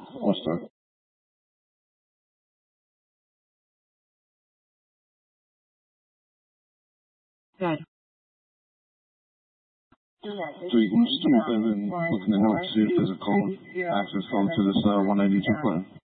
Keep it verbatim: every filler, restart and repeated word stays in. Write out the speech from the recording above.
Worcester. Good. So you can just do better than looking at help to see if there's a code, access code to this uh, one ninety-two plan.